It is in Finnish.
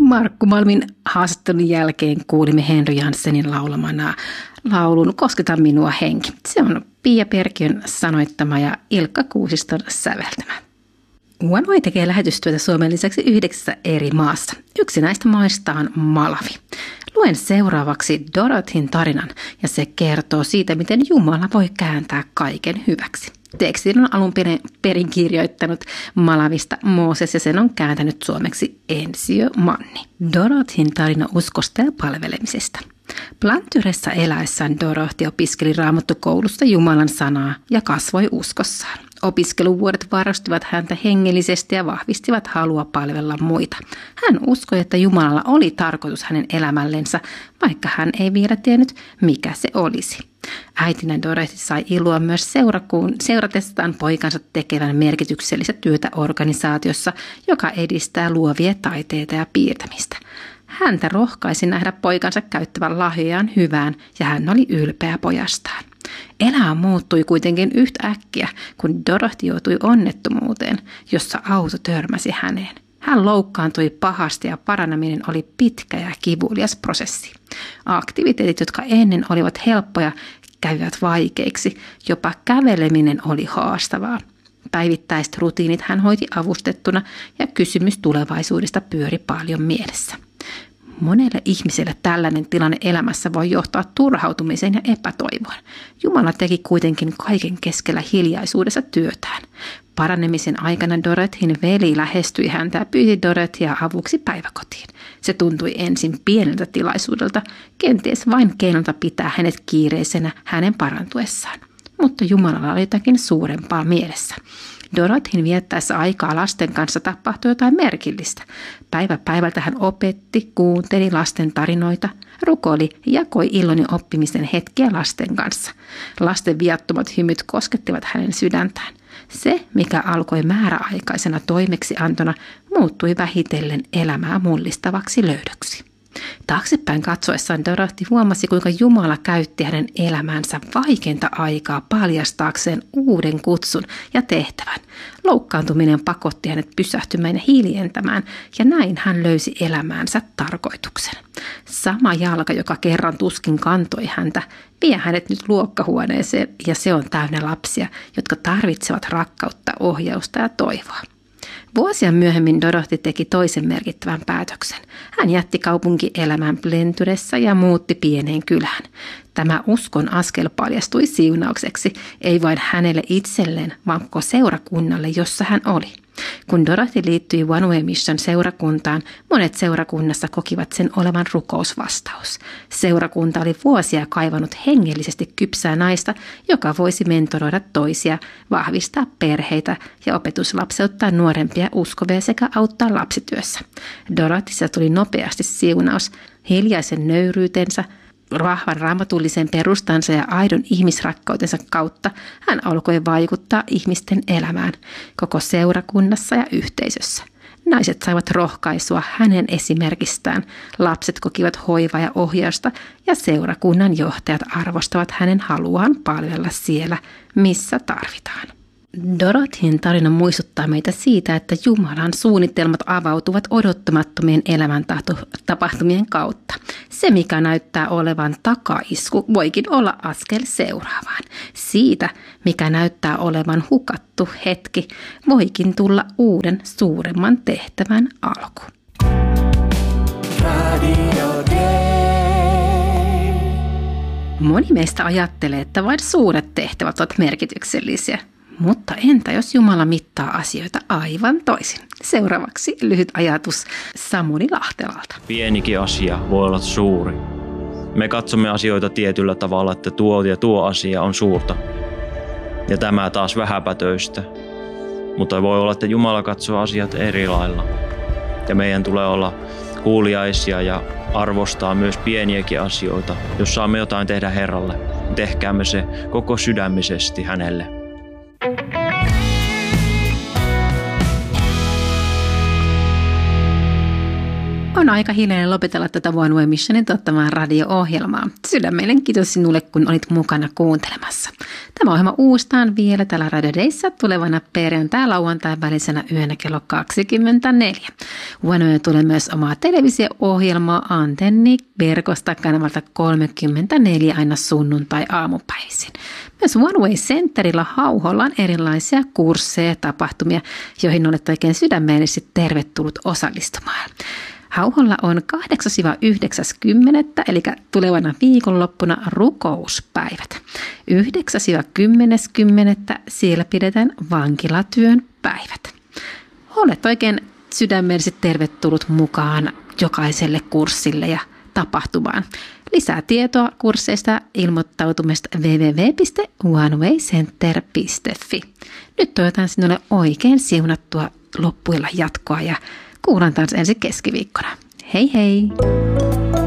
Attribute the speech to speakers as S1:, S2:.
S1: Markku Malmin haastattelun jälkeen kuulimme Henry Janssenin laulamana laulun Kosketa minua henki. Se on Pia Perkiön sanoittama ja Ilkka Kuusiston säveltämä. One Way tekee lähetystyötä Suomen lisäksi 9 eri maassa. Yksi näistä maista on Malawi. Luen seuraavaksi Dorothyn tarinan ja se kertoo siitä, miten Jumala voi kääntää kaiken hyväksi. Tekstin on alun perin kirjoittanut Malawista Mooses ja sen on kääntänyt suomeksi Ensio Manni. Dorothyn tarina uskosta ja palvelemisesta. Plantyressä eläessään Dorothy opiskeli Raamattukoulusta Jumalan sanaa ja kasvoi uskossaan. Opiskeluvuodet varastivat häntä hengellisesti ja vahvistivat halua palvella muita. Hän uskoi, että Jumalalla oli tarkoitus hänen elämällensä, vaikka hän ei vielä tiennyt, mikä se olisi. Äitinä Dorothy sai iloa myös seuratestaan poikansa tekevän merkityksellistä työtä organisaatiossa, joka edistää luovia taiteita ja piirtämistä. Häntä rohkaisi nähdä poikansa käyttävän lahjojaan hyvään ja hän oli ylpeä pojastaan. Elämä muuttui kuitenkin yhtäkkiä, kun Dorothy joutui onnettomuuteen, jossa auto törmäsi häneen. Hän loukkaantui pahasti ja paraneminen oli pitkä ja kivulias prosessi. Aktiviteetit, jotka ennen olivat helppoja, kävivät vaikeiksi. Jopa käveleminen oli haastavaa. Päivittäiset rutiinit hän hoiti avustettuna ja kysymys tulevaisuudesta pyöri paljon mielessä. Monelle ihmiselle tällainen tilanne elämässä voi johtaa turhautumiseen ja epätoivoon. Jumala teki kuitenkin kaiken keskellä hiljaisuudessa työtään. Paranemisen aikana Dorothyn veli lähestyi häntä ja pyysi Dorothya avuksi päiväkotiin. Se tuntui ensin pieneltä tilaisuudelta, kenties vain keinolta pitää hänet kiireisenä hänen parantuessaan. Mutta Jumalalla oli jotakin suurempaa mielessä. Dorothyn viettäessä aikaa lasten kanssa tapahtui jotain merkillistä. Päivä päivältä hän opetti, kuunteli lasten tarinoita, rukoili ja jakoi ilon ja oppimisen hetkiä lasten kanssa. Lasten viattomat hymyt koskettivat hänen sydäntään. Se, mikä alkoi määräaikaisena toimeksiantona, muuttui vähitellen elämää mullistavaksi löydöksi. Taaksepäin katsoessaan Dorothy huomasi, kuinka Jumala käytti hänen elämänsä vaikeinta aikaa paljastaakseen uuden kutsun ja tehtävän. Loukkaantuminen pakotti hänet pysähtymään ja hiljentämään, ja näin hän löysi elämäänsä tarkoituksen. Sama jalka, joka kerran tuskin kantoi häntä, vie hänet nyt luokkahuoneeseen, ja se on täynnä lapsia, jotka tarvitsevat rakkautta, ohjausta ja toivoa. Vuosia myöhemmin Dorothy teki toisen merkittävän päätöksen. Hän jätti kaupunkielämän Plentyressä ja muutti pieneen kylään. Tämä uskon askel paljastui siunaukseksi, ei vain hänelle itselleen, vaan koko seurakunnalle, jossa hän oli. Kun Dorothy liittyi One Way Mission seurakuntaan, monet seurakunnassa kokivat sen olevan rukousvastaus. Seurakunta oli vuosia kaivannut hengellisesti kypsää naista, joka voisi mentoroida toisia, vahvistaa perheitä ja opetuslapseuttaa nuorempia uskovia sekä auttaa lapsityössä. Dorothyssa tuli nopeasti siunaus, hiljaisen nöyryytensä, vahvan raamatullisen perustansa ja aidon ihmisrakkautensa kautta hän alkoi vaikuttaa ihmisten elämään koko seurakunnassa ja yhteisössä. Naiset saivat rohkaisua hänen esimerkistään, lapset kokivat hoivaa ja ohjausta ja seurakunnan johtajat arvostavat hänen haluaan palvella siellä, missä tarvitaan. Dorothyn tarina muistuttaa meitä siitä, että Jumalan suunnitelmat avautuvat odottamattomien elämäntapahtumien kautta. Se, mikä näyttää olevan takaisku, voikin olla askel seuraavaan. Siitä, mikä näyttää olevan hukattu hetki, voikin tulla uuden suuremman tehtävän alku. Moni meistä ajattelee, että vain suuret tehtävät ovat merkityksellisiä. Mutta entä jos Jumala mittaa asioita aivan toisin? Seuraavaksi lyhyt ajatus Samuli Lahtelalta.
S2: Pienikin asia voi olla suuri. Me katsomme asioita tietyllä tavalla, että tuo ja tuo asia on suurta. Ja tämä taas vähäpätöistä. Mutta voi olla, että Jumala katsoo asiat eri lailla. Ja meidän tulee olla kuuliaisia ja arvostaa myös pieniäkin asioita. Jos saamme jotain tehdä Herralle, tehkäämme se koko sydämisesti hänelle.
S1: On aika hiljainen lopetella tätä One Way Missionin tuottamaa radio-ohjelmaa. Sydämellinen kiitos sinulle, kun olit mukana kuuntelemassa. Tämä ohjelma uustaan vielä täällä Radio Dayssä tulevana perjantai-lauantai välisenä yönä kello 24. One Way tulee myös omaa televisio-ohjelmaa Antenni-verkosta kanavalta 34 aina sunnuntai-aamupäisin. Myös One Way Centerillä Hauholla on erilaisia kursseja ja tapahtumia, joihin olet oikein sydämellisesti tervetullut osallistumaan. Hauholla on 8-9.10. eli tulevana viikonloppuna rukouspäivät. 9-10.10. siellä pidetään vankilatyön päivät. Olet oikein sydämellisesti tervetullut mukaan jokaiselle kurssille ja tapahtumaan. Lisää tietoa kursseista ilmoittautumista www.onewaycenter.fi. Nyt toivotan sinulle oikein siunattua loppuilla jatkoa ja kuulan taas ensi keskiviikkona. Hei hei!